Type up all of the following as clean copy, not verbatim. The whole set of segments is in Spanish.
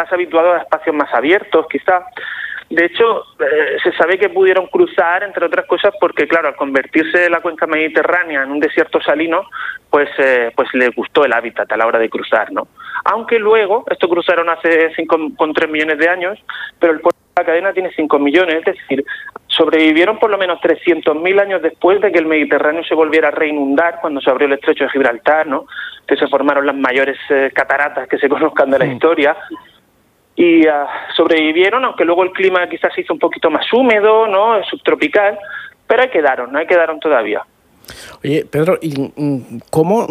más habituados a espacios más abiertos, quizá. De hecho, se sabe que pudieron cruzar, entre otras cosas, porque, claro, al convertirse la cuenca mediterránea en un desierto salino, pues les gustó el hábitat a la hora de cruzar, ¿no? Aunque luego, esto cruzaron hace 5,3 millones de años, pero el puerto de la cadena tiene 5 millones, es decir, sobrevivieron por lo menos 300.000 años después de que el Mediterráneo se volviera a reinundar, cuando se abrió el estrecho de Gibraltar, ¿no? Que se formaron las mayores cataratas que se conozcan de la historia. Y sobrevivieron, aunque luego el clima quizás se hizo un poquito más húmedo, ¿no? Subtropical, pero ahí quedaron todavía. Oye, Pedro, ¿y cómo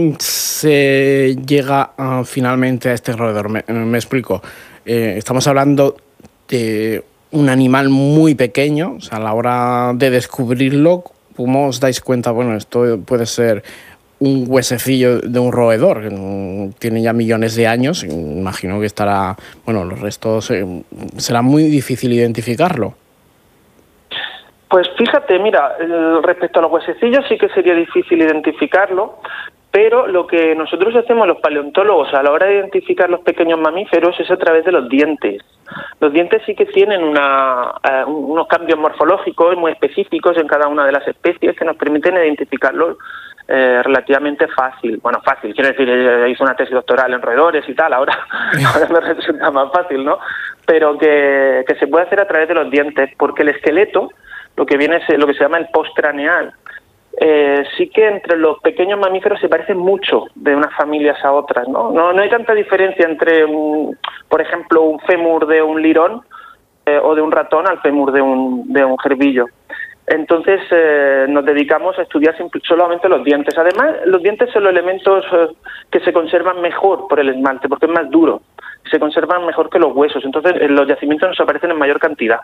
se llega finalmente a este roedor? Me explico. Estamos hablando de un animal muy pequeño, o sea, a la hora de descubrirlo, ¿cómo os dais cuenta? Bueno, esto puede ser un huesecillo de un roedor, que tiene ya millones de años, imagino que estará, bueno, los restos, será muy difícil identificarlo. Pues fíjate, mira, respecto a los huesecillos sí que sería difícil identificarlo, pero lo que nosotros hacemos los paleontólogos a la hora de identificar los pequeños mamíferos es a través de los dientes. Los dientes sí que tienen unos cambios morfológicos muy específicos en cada una de las especies que nos permiten identificarlos relativamente fácil. Bueno, fácil, quiero decir, hice una tesis doctoral en roedores y tal, ahora me resulta más fácil, ¿no? Pero que se puede hacer a través de los dientes, porque el esqueleto, lo que se llama el postcraneal, sí que entre los pequeños mamíferos se parecen mucho de unas familias a otras, ¿no? No hay tanta diferencia entre, por ejemplo, un fémur de un lirón o de un ratón al fémur de un jerbillo. Entonces nos dedicamos a estudiar solamente los dientes. Además, los dientes son los elementos que se conservan mejor por el esmalte, porque es más duro. Se conservan mejor que los huesos. Entonces los yacimientos nos aparecen en mayor cantidad.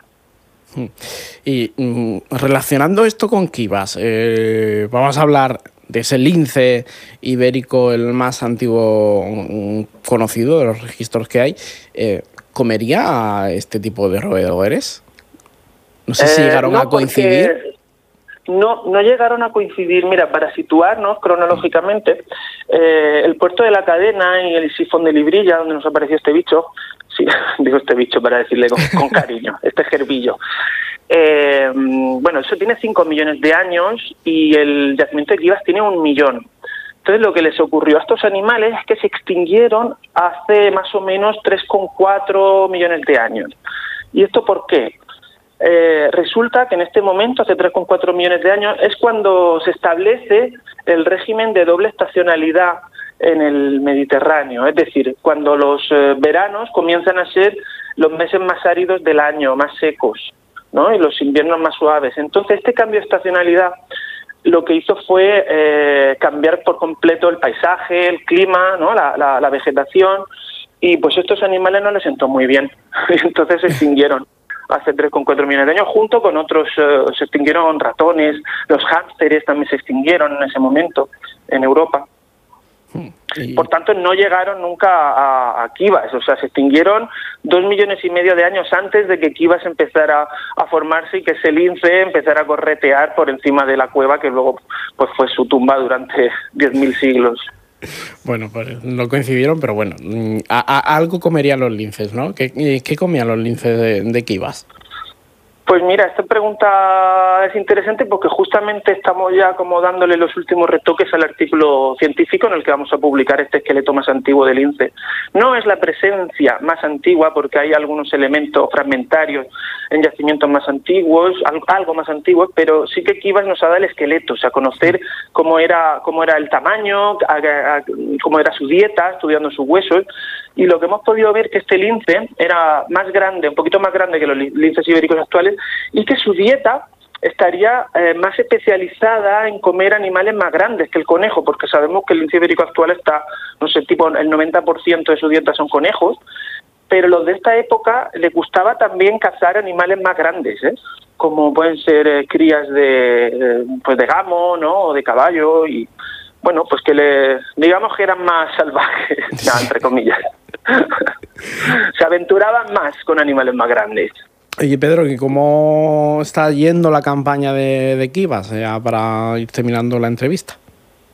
Y relacionando esto con Kivas, vamos a hablar de ese lince ibérico, el más antiguo conocido de los registros que hay. ¿Comería a este tipo de roedores? No sé si llegaron a coincidir. No llegaron a coincidir. Mira, para situarnos cronológicamente, el puerto de la cadena y el sifón de Librilla, donde nos apareció este bicho, sí, digo este bicho para decirle con cariño, este jerbillo. Bueno, eso tiene 5 millones de años y el yacimiento de Kivas tiene 1 millón. Entonces lo que les ocurrió a estos animales es que se extinguieron hace más o menos 3,4 millones de años. ¿Y esto por qué? Resulta que en este momento, hace 3,4 millones de años, es cuando se establece el régimen de doble estacionalidad en el Mediterráneo, es decir, cuando los veranos comienzan a ser los meses más áridos del año, más secos, ¿no? Y los inviernos más suaves. Entonces, este cambio de estacionalidad lo que hizo fue cambiar por completo el paisaje, el clima, ¿no? La vegetación, y pues estos animales no les sentó muy bien, entonces se extinguieron hace 3,4 millones de años, junto con otros, se extinguieron ratones, los hámsteres también se extinguieron en ese momento en Europa. Por tanto, no llegaron nunca a Kivas, o sea, se extinguieron 2,5 millones de años antes de que Kivas empezara a formarse y que ese lince empezara a corretear por encima de la cueva que luego pues fue su tumba durante 10.000 siglos. Bueno, pues no coincidieron, pero bueno, algo comerían los linces, ¿no? ¿Qué comían los linces de Kivas? Pues mira, esta pregunta es interesante porque justamente estamos ya como dándole los últimos retoques al artículo científico en el que vamos a publicar este esqueleto más antiguo del lince. No es la presencia más antigua porque hay algunos elementos fragmentarios en yacimientos más antiguos, algo más antiguos, pero sí que Kivas nos ha dado el esqueleto, o sea, conocer cómo era el tamaño, cómo era su dieta, estudiando sus huesos, y lo que hemos podido ver que este lince era más grande, un poquito más grande que los linces ibéricos actuales, y que su dieta estaría más especializada en comer animales más grandes que el conejo, porque sabemos que el lince ibérico actual está, no sé, tipo el 90% de su dieta son conejos, pero los de esta época les gustaba también cazar animales más grandes, como pueden ser crías de gamo, ¿no? O de caballo, y bueno, pues que digamos que eran más salvajes, entre comillas. Se aventuraban más con animales más grandes. Oye, Pedro, ¿y cómo está yendo la campaña de Kivas, ya para ir terminando la entrevista?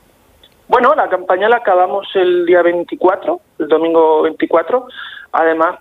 Bueno, la campaña la acabamos el día 24, el domingo 24. Además,